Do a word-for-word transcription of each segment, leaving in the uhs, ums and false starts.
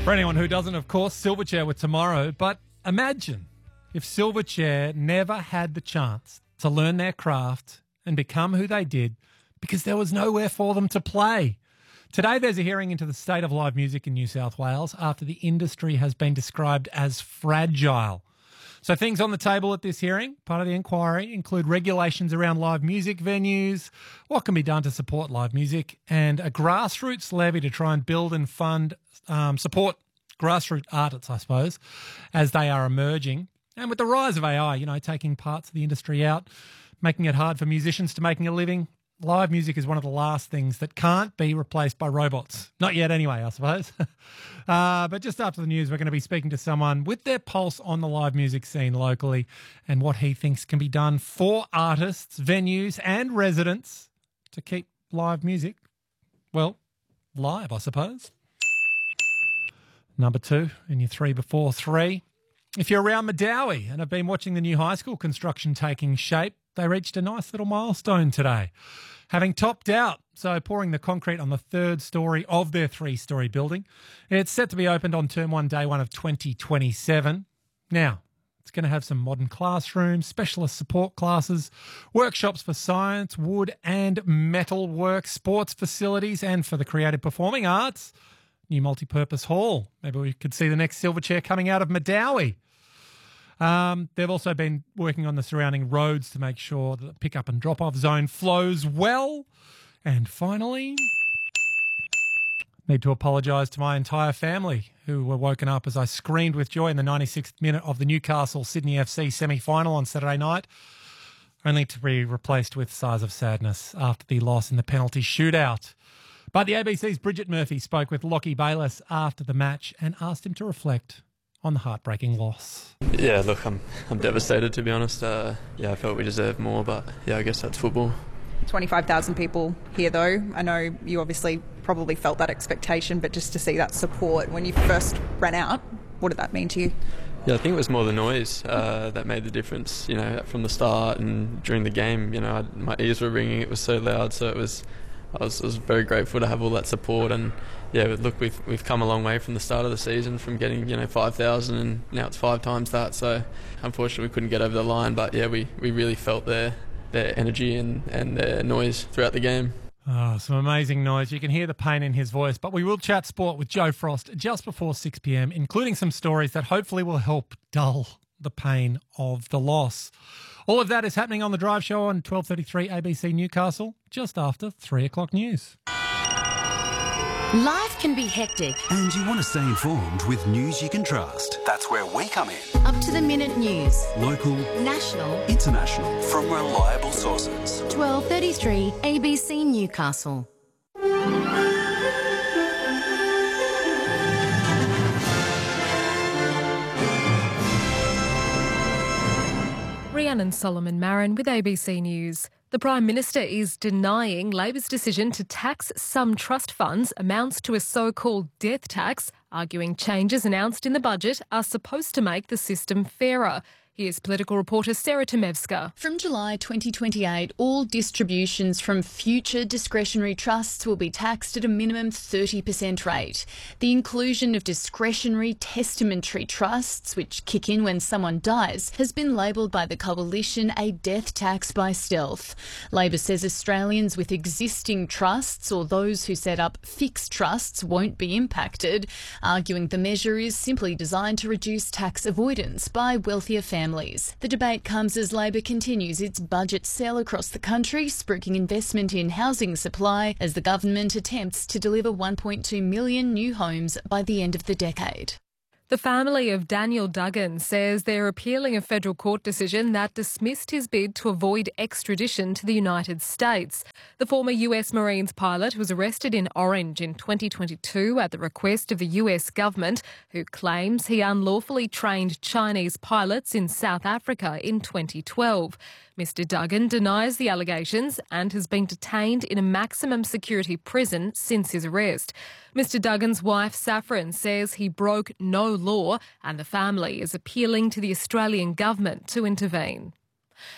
For anyone who doesn't, of course, Silverchair were tomorrow. But imagine if Silverchair never had the chance to learn their craft and become who they did because there was nowhere for them to play. Today there's a hearing into the state of live music in New South Wales after the industry has been described as fragile. So things on the table at this hearing, part of the inquiry, include regulations around live music venues, what can be done to support live music, and a grassroots levy to try and build and fund, um, support grassroots artists, I suppose, as they are emerging. And with the rise of A I, you know, taking parts of the industry out, making it hard for musicians to making a living, live music is one of the last things that can't be replaced by robots. Not yet anyway, I suppose. uh, but just after the news, we're going to be speaking to someone with their pulse on the live music scene locally and what he thinks can be done for artists, venues and residents to keep live music, well, live, I suppose. Number two in your three before three. If you're around Medowie and have been watching the new high school construction taking shape, they reached a nice little milestone today, having topped out, so pouring the concrete on the third story of their three-story building. It's set to be opened on term one, day one of twenty twenty-seven. Now, it's going to have some modern classrooms, specialist support classes, workshops for science, wood and metal work, sports facilities, and for the creative performing arts, new multi-purpose hall. Maybe we could see the next Silverchair coming out of Medowie. Um, they've also been working on the surrounding roads to make sure that the pick-up and drop-off zone flows well. And finally, need to apologise to my entire family who were woken up as I screamed with joy in the ninety-sixth minute of the Newcastle Sydney F C semi-final on Saturday night, only to be replaced with sighs of sadness after the loss in the penalty shootout. But the A B C's Bridget Murphy spoke with Lockie Bayliss after the match and asked him to reflect on the heartbreaking loss. Yeah, look, I'm I'm devastated, to be honest. Uh, yeah, I felt we deserved more, but yeah, I guess that's football. twenty-five thousand people here, though. I know you obviously probably felt that expectation, but just to see that support when you first ran out, what did that mean to you? Yeah, I think it was more the noise uh, that made the difference, you know, from the start and during the game. You know, I, my ears were ringing, it was so loud, so it was... I was, I was very grateful to have all that support, and yeah, but look, we've we've come a long way from the start of the season, from getting you know five thousand, and now it's five times that. So unfortunately, we couldn't get over the line, but yeah, we, we really felt their their energy and, and their noise throughout the game. Oh, some amazing noise. You can hear the pain in his voice, but we will chat sport with Joe Frost just before six p.m, including some stories that hopefully will help dull the pain of the loss. All of that is happening on The Drive Show on twelve thirty-three A B C Newcastle, just after three o'clock news. Life can be hectic. And you want to stay informed with news you can trust. That's where we come in. Up to the minute news. Local, national, international, from reliable sources. twelve thirty-three A B C Newcastle. Rhiannon Solomon Marin with A B C News. The Prime Minister is denying Labor's decision to tax some trust funds amounts to a so-called death tax, arguing changes announced in the budget are supposed to make the system fairer. Here's political reporter Sarah Temevska. From July twenty twenty-eight, all distributions from future discretionary trusts will be taxed at a minimum thirty percent rate. The inclusion of discretionary testamentary trusts, which kick in when someone dies, has been labelled by the Coalition a death tax by stealth. Labor says Australians with existing trusts or those who set up fixed trusts won't be impacted, arguing the measure is simply designed to reduce tax avoidance by wealthier families. Families. The debate comes as Labor continues its budget sell across the country, spruiking investment in housing supply as the government attempts to deliver one point two million new homes by the end of the decade. The family of Daniel Duggan says they're appealing a federal court decision that dismissed his bid to avoid extradition to the United States. The former U S Marines pilot was arrested in Orange in twenty twenty-two at the request of the U S government, who claims he unlawfully trained Chinese pilots in South Africa in twenty twelve. Mister Duggan denies the allegations and has been detained in a maximum security prison since his arrest. Mister Duggan's wife, Saffron, says he broke no law and the family is appealing to the Australian government to intervene.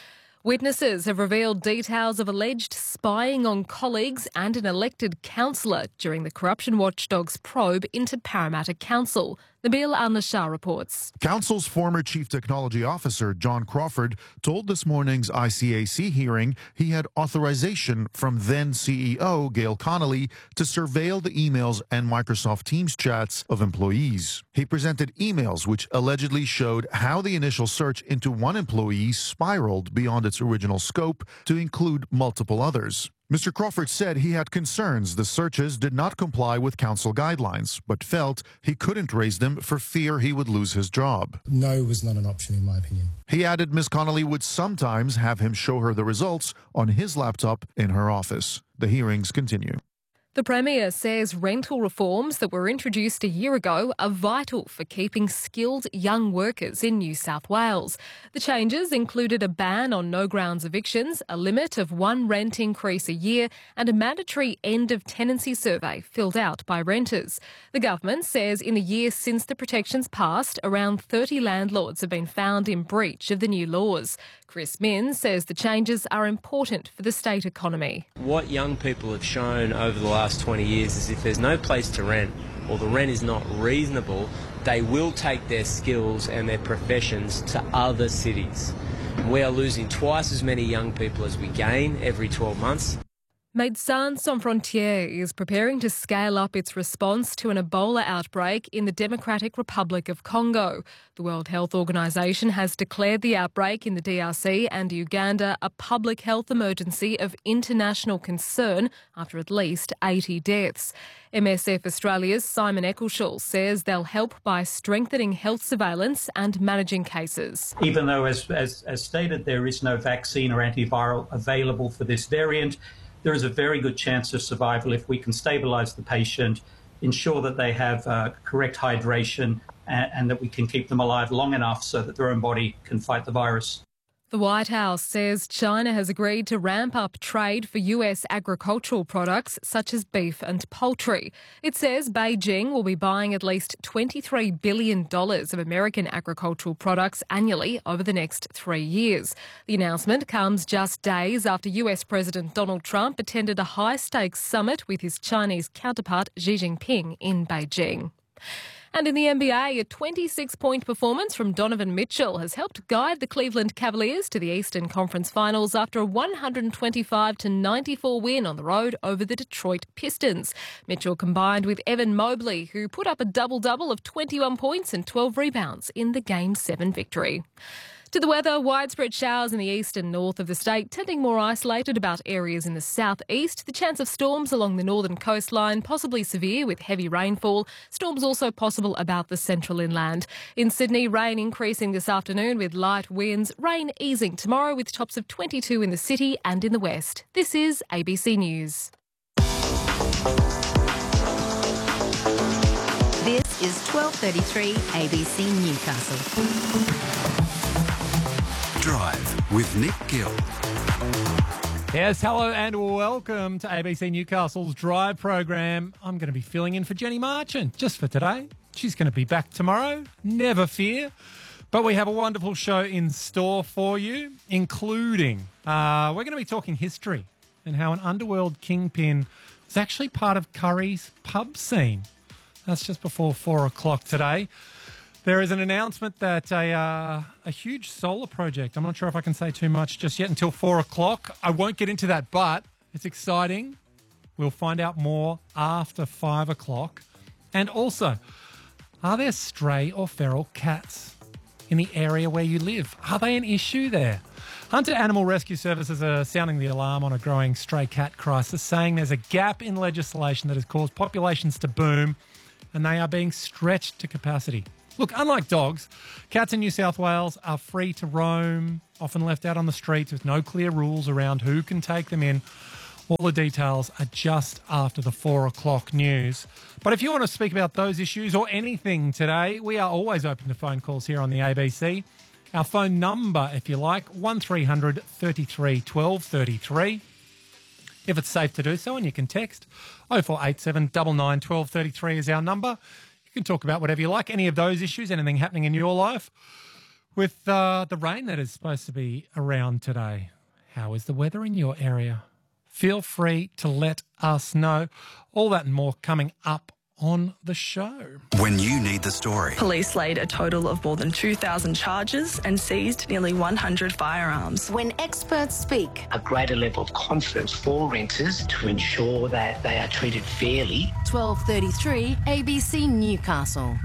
Witnesses have revealed details of alleged spying on colleagues and an elected councillor during the Corruption Watchdog's probe into Parramatta Council. Nabil Al-Nashar reports. Council's former Chief Technology Officer, John Crawford, told this morning's I C A C hearing he had authorization from then C E O Gail Connolly to surveil the emails and Microsoft Teams chats of employees. He presented emails which allegedly showed how the initial search into one employee spiraled beyond its original scope to include multiple others. Mister Crawford said he had concerns the searches did not comply with council guidelines, but felt he couldn't raise them for fear he would lose his job. No was not an option, in my opinion. He added Miz Connolly would sometimes have him show her the results on his laptop in her office. The hearings continue. The Premier says rental reforms that were introduced a year ago are vital for keeping skilled young workers in New South Wales. The changes included a ban on no-grounds evictions, a limit of one rent increase a year and a mandatory end-of-tenancy survey filled out by renters. The government says in the year since the protections passed, around thirty landlords have been found in breach of the new laws. Chris Minns says the changes are important for the state economy. What young people have shown over the last twenty years is if there's no place to rent or the rent is not reasonable, they will take their skills and their professions to other cities. We are losing twice as many young people as we gain every twelve months. Médecins Sans Frontières is preparing to scale up its response to an Ebola outbreak in the Democratic Republic of Congo. The World Health Organization has declared the outbreak in the D R C and Uganda a public health emergency of international concern after at least eighty deaths. M S F Australia's Simon Eccleshall says they'll help by strengthening health surveillance and managing cases. Even though, as, as, as stated, there is no vaccine or antiviral available for this variant, there is a very good chance of survival if we can stabilise the patient, ensure that they have uh, correct hydration and, and that we can keep them alive long enough so that their own body can fight the virus. The White House says China has agreed to ramp up trade for U S agricultural products such as beef and poultry. It says Beijing will be buying at least twenty-three billion dollars of American agricultural products annually over the next three years. The announcement comes just days after U S President Donald Trump attended a high-stakes summit with his Chinese counterpart Xi Jinping in Beijing. And in the N B A, a twenty-six point performance from Donovan Mitchell has helped guide the Cleveland Cavaliers to the Eastern Conference Finals after a one twenty-five to ninety-four win on the road over the Detroit Pistons. Mitchell combined with Evan Mobley, who put up a double-double of twenty-one points and twelve rebounds in the Game seven victory. To the weather, widespread showers in the east and north of the state, tending more isolated about areas in the southeast. The chance of storms along the northern coastline, possibly severe with heavy rainfall. Storms also possible about the central inland. In Sydney, rain increasing this afternoon with light winds. Rain easing tomorrow with tops of twenty-two in the city and in the west. This is A B C News. This is twelve thirty-three A B C Newcastle. Drive with Nick Gill. Yes, hello and welcome to A B C Newcastle's Drive program. I'm going to be filling in for Jenny Marchant just for today. She's going to be back tomorrow, never fear. But we have a wonderful show in store for you, including uh, we're going to be talking history and how an underworld kingpin was actually part of Curry's pub scene. That's just before four o'clock today. There is an announcement that a uh, a huge solar project, I'm not sure if I can say too much just yet until four o'clock. I won't get into that, but it's exciting. We'll find out more after five o'clock. And also, are there stray or feral cats in the area where you live? Are they an issue there? Hunter Animal Rescue Services are sounding the alarm on a growing stray cat crisis, saying there's a gap in legislation that has caused populations to boom and they are being stretched to capacity. Look, unlike dogs, cats in New South Wales are free to roam, often left out on the streets with no clear rules around who can take them in. All the details are just after the four o'clock news. But if you want to speak about those issues or anything today, we are always open to phone calls here on the A B C. Our phone number, if you like, one three hundred thirty-three twelve thirty-three. If it's safe to do so, and you can text, oh four eight seven nine nine one two three three is our number. You can talk about whatever you like, any of those issues, anything happening in your life. With uh, the rain that is supposed to be around today, How is the weather in your area? Feel free to let us know. All that and more coming up on the show. When you need the story. Police laid a total of more than two thousand charges and seized nearly one hundred firearms. When experts speak. A greater level of confidence for renters to ensure that they are treated fairly. twelve thirty-three A B C Newcastle.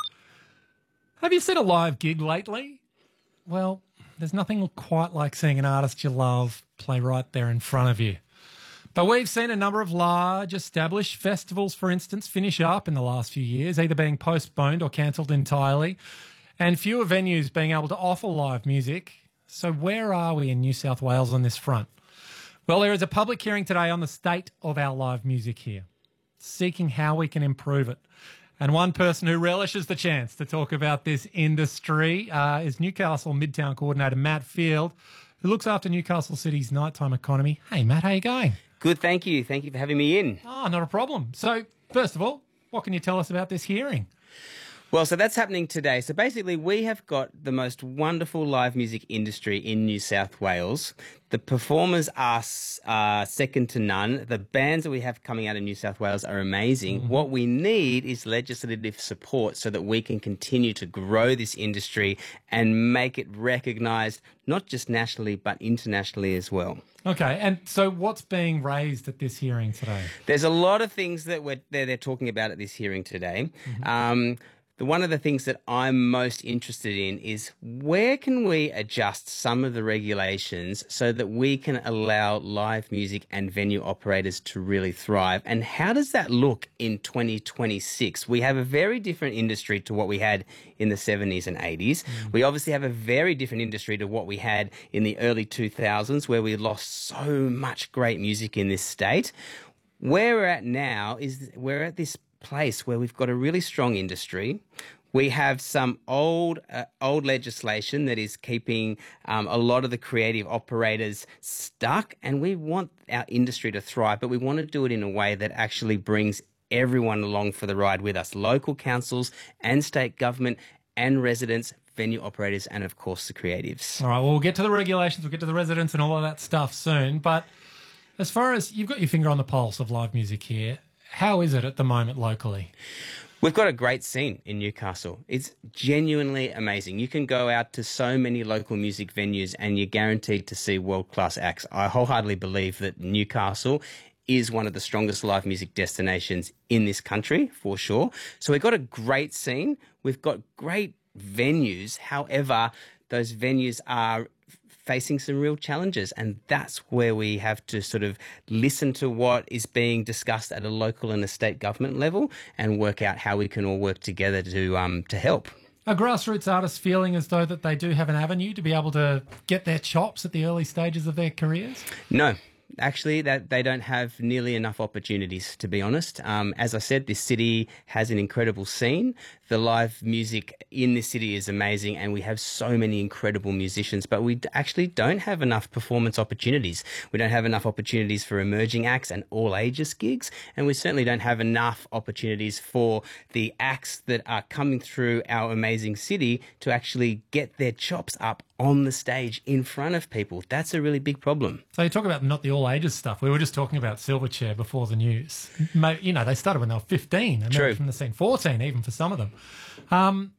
Have you seen a live gig lately? Well, there's nothing quite like seeing an artist you love play right there in front of you. But we've seen a number of large established festivals, for instance, finish up in the last few years, either being postponed or cancelled entirely, and fewer venues being able to offer live music. So where are we in New South Wales on this front? Well, there is a public hearing today on the state of our live music here, seeking how we can improve it. And one person who relishes the chance to talk about this industry uh, is Newcastle Midtown Coordinator Matt Field, who looks after Newcastle City's nighttime economy. Hey, Matt, how you going? Good, thank you. Thank you for having me in. Oh, not a problem. So, first of all, what can you tell us about this hearing? Well, so that's happening today. So basically, we have got the most wonderful live music industry in New South Wales. The performers are uh, second to none. The bands that we have coming out of New South Wales are amazing. Mm-hmm. What we need is legislative support so that we can continue to grow this industry and make it recognised, not just nationally, but internationally as well. Okay, and so what's being raised at this hearing today? There's a lot of things that we're, they're, they're talking about at this hearing today. Mm-hmm. Um, The, one of the things that I'm most interested in is where can we adjust some of the regulations so that we can allow live music and venue operators to really thrive? And how does that look in twenty twenty-six? We have a very different industry to what we had in the seventies and eighties. Mm. We obviously have a very different industry to what we had in the early two thousands, where we lost so much great music in this state. Where we're at now is we're at this place where we've got a really strong industry. We have some old uh, old legislation that is keeping um, a lot of the creative operators stuck, and we want our industry to thrive, but we want to do it in a way that actually brings everyone along for the ride with us, local councils and state government and residents, venue operators, and of course the creatives. All right, well, we'll get to the regulations, we'll get to the residents and all of that stuff soon, but as far as you've got your finger on the pulse of live music here, how is it at the moment locally? We've got a great scene in Newcastle. It's genuinely amazing. You can go out to so many local music venues and you're guaranteed to see world-class acts. I wholeheartedly believe that Newcastle is one of the strongest live music destinations in this country, for sure. So we've got a great scene. We've got great venues. However, those venues are facing some real challenges, and that's where we have to sort of listen to what is being discussed at a local and a state government level and work out how we can all work together to um, to help. Are grassroots artists feeling as though that they do have an avenue to be able to get their chops at the early stages of their careers? No. Actually, that they don't have nearly enough opportunities, to be honest. Um, as I said, this city has an incredible scene. The live music in this city is amazing, and we have so many incredible musicians, but we actually don't have enough performance opportunities. We don't have enough opportunities for emerging acts and all ages gigs, and we certainly don't have enough opportunities for the acts that are coming through our amazing city to actually get their chops up on the stage in front of people. That's a really big problem. So you talk about not the all ages stuff. We were just talking about Silverchair before the news. You know, they started when they were fifteen, and True. From the scene, fourteen even for some of them. Um,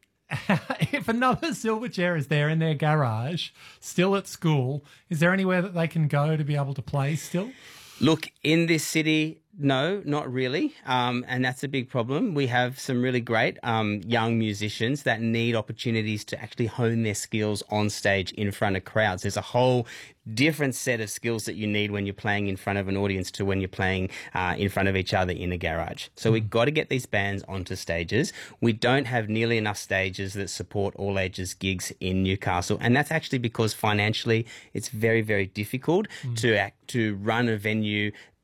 if another Silverchair is there in their garage, still at school, is there anywhere that they can go to be able to play still? Look, in this city, no, not really. Um, and that's a big problem. We have some really great um, young musicians that need opportunities to actually hone their skills on stage in front of crowds. There's a whole different set of skills that you need when you're playing in front of an audience to when you're playing uh, in front of each other in a garage. So we've got to get these bands onto stages. We don't have nearly enough stages that support all ages gigs in Newcastle. And that's actually because financially it's very, very difficult mm. to act, to run a venue